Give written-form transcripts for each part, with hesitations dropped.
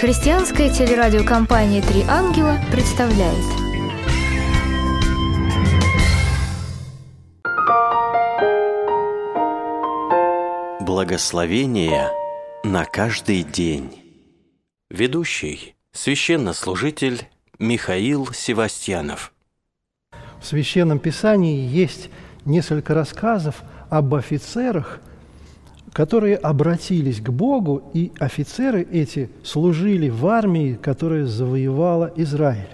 Христианская телерадиокомпания «Три ангела» представляет. Благословение на каждый день. Ведущий – священнослужитель Михаил Севастьянов. В Священном Писании есть несколько рассказов об офицерах, которые обратились к Богу, и офицеры эти служили в армии, которая завоевала Израиль.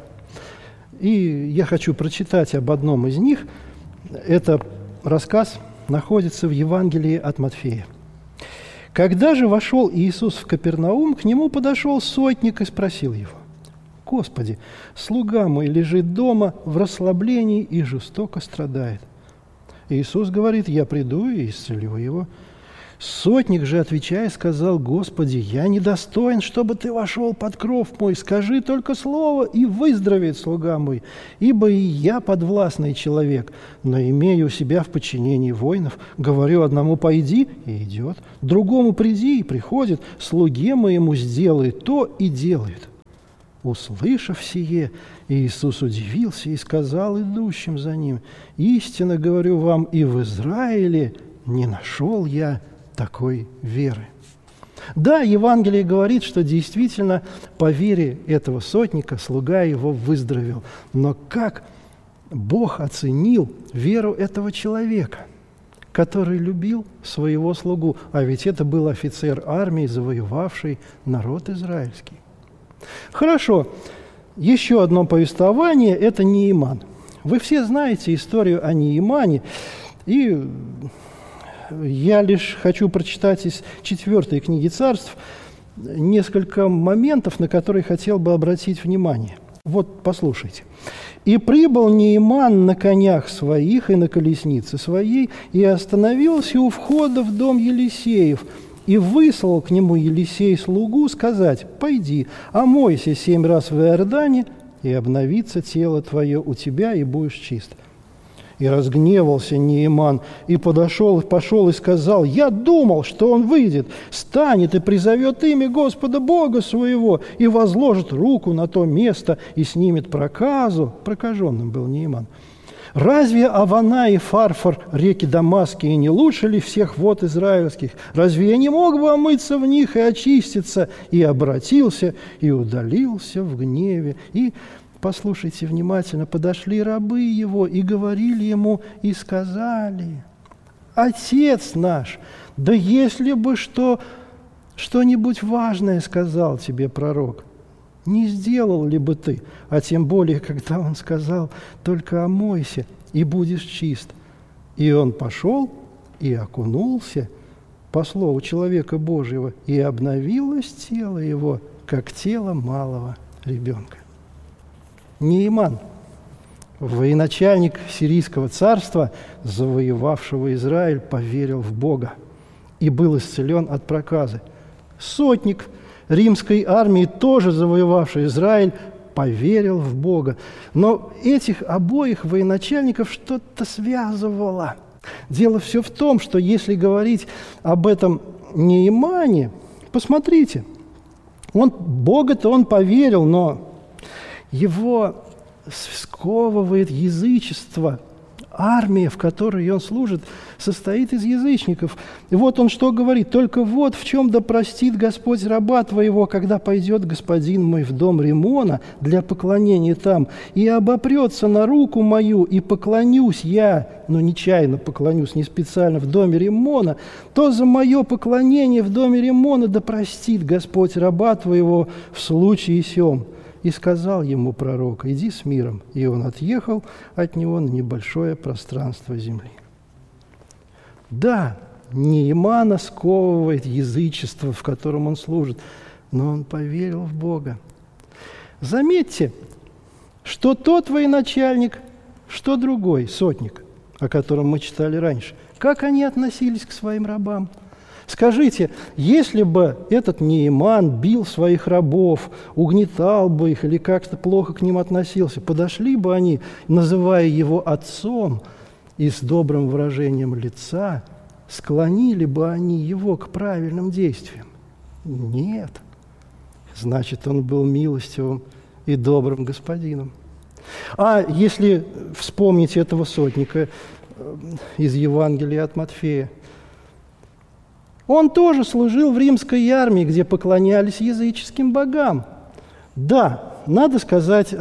И я хочу прочитать об одном из них. Это рассказ находится в Евангелии от Матфея. «Когда же вошел Иисус в Капернаум, к нему подошел сотник и спросил его: „Господи, слуга мой лежит дома в расслаблении и жестоко страдает“. Иисус говорит: „Я приду и исцелю его“. Сотник же, отвечая, сказал: „Господи, я недостоин, чтобы ты вошел под кров мой. Скажи только слово, и выздоровеет слуга мой. Ибо и я подвластный человек, но имею у себя в подчинении воинов. Говорю одному: пойди, и идет, другому: приди, и приходит, слуге моему: сделай то, и делает“. Услышав сие, Иисус удивился и сказал идущим за ним: „Истинно говорю вам, и в Израиле не нашел я такой веры“. Да, Евангелие говорит, что действительно по вере этого сотника слуга его выздоровел. Но как Бог оценил веру этого человека, который любил своего слугу? А ведь это был офицер армии, завоевавший народ израильский. Хорошо, еще одно повествование – это Нееман. Вы все знаете историю о Неемане, и я лишь хочу прочитать из 4 книги Царств несколько моментов, на которые хотел бы обратить внимание. Вот, послушайте. «И прибыл Нееман на конях своих и на колеснице своей, и остановился у входа в дом Елисеев, и выслал к нему Елисей слугу сказать: „Пойди, омойся 7 раз в Иордане, и обновится тело твое у тебя, и будешь чист“. И разгневался Нееман, и пошел и сказал: „Я думал, что он выйдет, станет и призовет имя Господа Бога своего, и возложит руку на то место, и снимет проказу“». Прокаженным был Нееман. «Разве Авана и Фарфор, реки Дамасские, не лучше ли всех вод израильских? Разве я не мог бы омыться в них и очиститься?“ И обратился, и удалился в гневе. И, послушайте внимательно, подошли рабы его и говорили ему, и сказали: „Отец наш, да если бы что-нибудь важное сказал тебе пророк, не сделал ли бы ты? А тем более, когда он сказал: „Только омойся, и будешь чист“. И он пошел и окунулся, по слову человека Божьего, и обновилось тело его, как тело малого ребенка“». Нееман, военачальник сирийского царства, завоевавшего Израиль, поверил в Бога и был исцелен от проказы. Сотник римской армии, тоже завоевавший Израиль, поверил в Бога. Но этих обоих военачальников что-то связывало. Дело все в том, что если говорить об этом Неемане, посмотрите, Бога-то он поверил, но его сковывает язычество. Армия, в которой он служит, состоит из язычников. И вот он что говорит: „Только вот в чем да простит Господь раба твоего, когда пойдет господин мой в дом Римона для поклонения там, и обопрется на руку мою, и поклонюсь я“, но нечаянно поклонюсь, не специально, в доме Римона, „то за мое поклонение в доме Римона да простит Господь раба твоего в случае сем“. И сказал ему пророк: „Иди с миром“. И он отъехал от него на небольшое пространство земли. Да, Неемана сковывает язычество, в котором он служит, но он поверил в Бога. Заметьте, что тот военачальник, что другой сотник, о котором мы читали раньше, как они относились к своим рабам. Скажите, если бы этот Нееман бил своих рабов, угнетал бы их или как-то плохо к ним относился, подошли бы они, называя его отцом и с добрым выражением лица, склонили бы они его к правильным действиям? Нет. значит, он был милостивым и добрым господином. А если вспомнить этого сотника из Евангелия от Матфея, он тоже служил в римской армии, где поклонялись языческим богам. Да, надо сказать,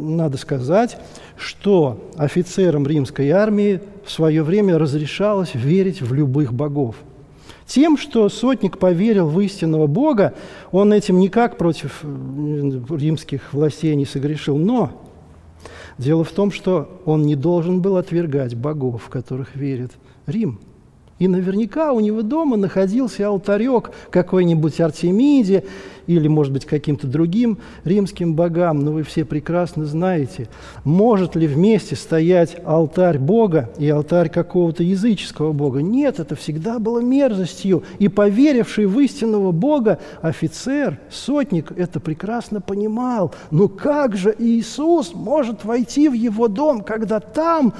что офицерам римской армии в свое время разрешалось верить в любых богов. Тем, что сотник поверил в истинного Бога, он этим никак против римских властей не согрешил. Но дело в том, что он не должен был отвергать богов, в которых верит Рим. И наверняка у него дома находился алтарек какой-нибудь Артемиде или, может быть, каким-то другим римским богам. Но вы все прекрасно знаете, может ли вместе стоять алтарь Бога и алтарь какого-то языческого бога. Нет, это всегда было мерзостью. И поверивший в истинного Бога офицер, сотник, это прекрасно понимал. Но как же Иисус может войти в его дом, когда там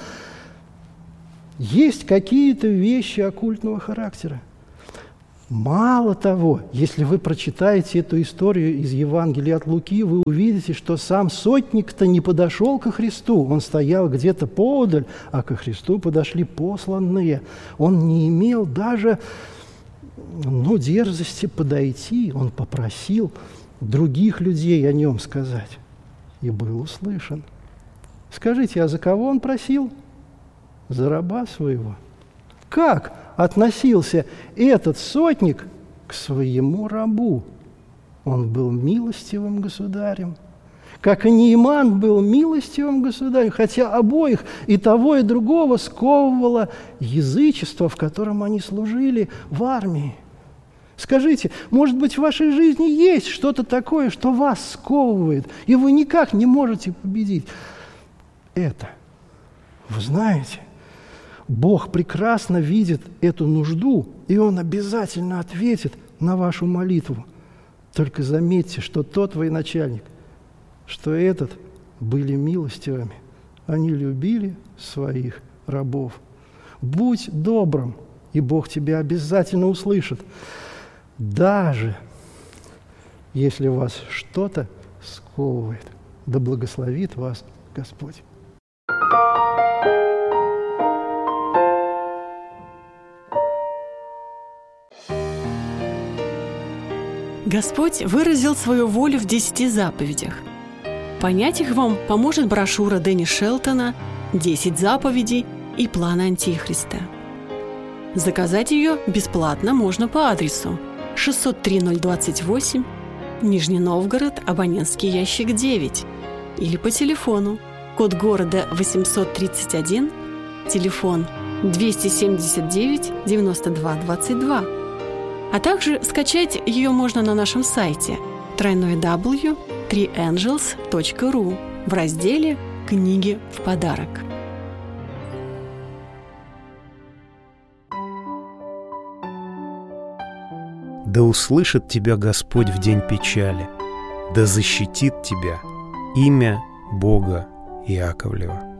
есть какие-то вещи оккультного характера? Мало того, если вы прочитаете эту историю из Евангелия от Луки, вы увидите, что сам сотник-то не подошел ко Христу. Он стоял где-то поодаль, а ко Христу подошли посланные. Он не имел даже дерзости подойти. Он попросил других людей о нем сказать. И был услышан. Скажите, а за кого он просил? За раба своего. Как относился этот сотник к своему рабу? Он был милостивым государем. Как и Нейман был милостивым государем, хотя обоих, и того, и другого, сковывало язычество, в котором они служили в армии. Скажите, может быть, в вашей жизни есть что-то такое, что вас сковывает, и вы никак не можете победить это? Вы знаете, Бог прекрасно видит эту нужду, и Он обязательно ответит на вашу молитву. Только заметьте, что тот военачальник, что этот были милостивыми. Они любили своих рабов. Будь добрым, и Бог тебя обязательно услышит. Даже если вас что-то сковывает. Да благословит вас Господь. Господь выразил свою волю в 10 заповедях. Понять их вам поможет брошюра Дэнни Шелтона «10 заповедей и план Антихриста». Заказать ее бесплатно можно по адресу 603-028, Нижний Новгород, абонентский ящик 9, или по телефону, код города 831, телефон 279-92-22. А также скачать ее можно на нашем сайте www.3angels.ru в разделе «Книги в подарок». Да услышит тебя Господь в день печали, да защитит тебя имя Бога Иаковлева.